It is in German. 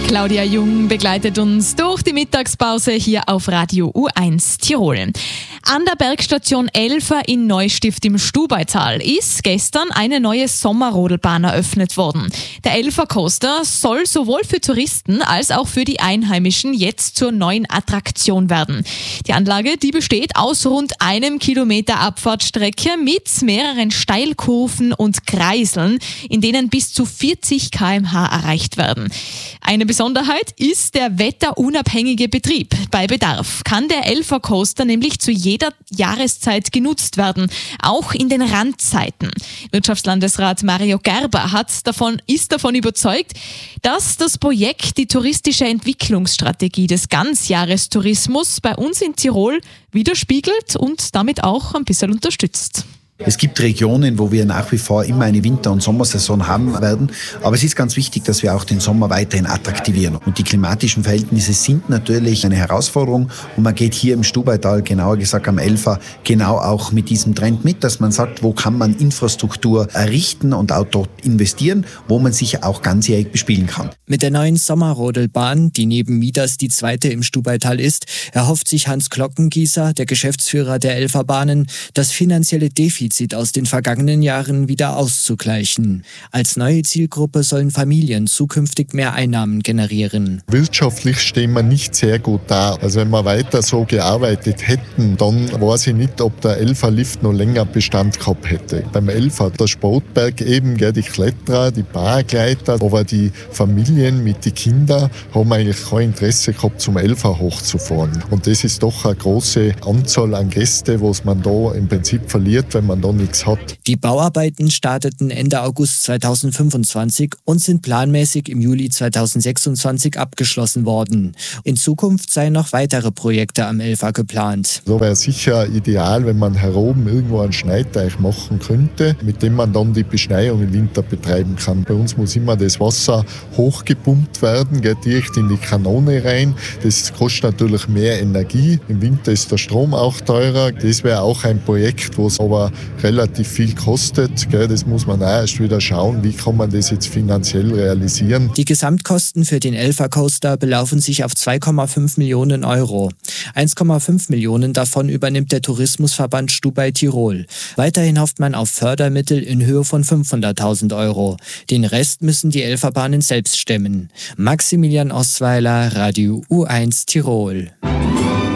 Claudia Jung begleitet uns durch die Mittagspause hier auf Radio U1 Tirol. An der Bergstation Elfer in Neustift im Stubaital ist gestern eine neue Sommerrodelbahn eröffnet worden. Der Elfer Coaster soll sowohl für Touristen als auch für die Einheimischen jetzt zur neuen Attraktion werden. Die Anlage, die besteht aus rund 1 Kilometer Abfahrtsstrecke mit mehreren Steilkurven und Kreiseln, in denen bis zu 40 km/h erreicht werden. Eine Besonderheit ist der wetterunabhängige Betrieb. Bei Bedarf kann der Elfer Coaster nämlich zu jeder Jahreszeit genutzt werden, auch in den Randzeiten. Wirtschaftslandesrat Mario Gerber ist davon überzeugt, dass das Projekt die touristische Entwicklungsstrategie des Ganzjahrestourismus bei uns in Tirol widerspiegelt und damit auch ein bisschen unterstützt. Es gibt Regionen, wo wir nach wie vor immer eine Winter- und Sommersaison haben werden. Aber es ist ganz wichtig, dass wir auch den Sommer weiterhin attraktivieren. Und die klimatischen Verhältnisse sind natürlich eine Herausforderung. Und man geht hier im Stubaital, genauer gesagt am Elfer, genau auch mit diesem Trend mit, dass man sagt, wo kann man Infrastruktur errichten und auch dort investieren, wo man sich auch ganzjährig bespielen kann. Mit der neuen Sommerrodelbahn, die neben Midas die zweite im Stubaital ist, erhofft sich Hans Glockengießer, der Geschäftsführer der Elferbahnen, das finanzielle Defizit aus den vergangenen Jahren wieder auszugleichen. Als neue Zielgruppe sollen Familien zukünftig mehr Einnahmen generieren. Wirtschaftlich stehen wir nicht sehr gut da. Also wenn wir weiter so gearbeitet hätten, dann weiß ich nicht, ob der Elferlift noch länger Bestand gehabt hätte. Beim Elfer, der Sportberg eben, die Kletterer, die Paragleiter, aber die Familien mit den Kindern haben eigentlich kein Interesse gehabt, zum Elfer hochzufahren. Und das ist doch eine große Anzahl an Gästen, was man da im Prinzip verliert, wenn man da nichts hat. Die Bauarbeiten starteten Ende August 2025 und sind planmäßig im Juli 2026 abgeschlossen worden. In Zukunft seien noch weitere Projekte am Elfer geplant. So wäre sicher ideal, wenn man hier oben irgendwo einen Schneiteich machen könnte, mit dem man dann die Beschneiung im Winter betreiben kann. Bei uns muss immer das Wasser hochgepumpt werden, geht direkt in die Kanone rein. Das kostet natürlich mehr Energie. Im Winter ist der Strom auch teurer. Das wäre auch ein Projekt, wo es aber relativ viel kostet. Das muss man auch erst wieder schauen, wie kann man das jetzt finanziell realisieren. Die Gesamtkosten für den Elfer Coaster belaufen sich auf 2,5 Millionen Euro. 1,5 Millionen davon übernimmt der Tourismusverband Stubai Tirol. Weiterhin hofft man auf Fördermittel in Höhe von 500.000 Euro. Den Rest müssen die Elferbahnen selbst stemmen. Maximilian Osweiler, Radio U1 Tirol.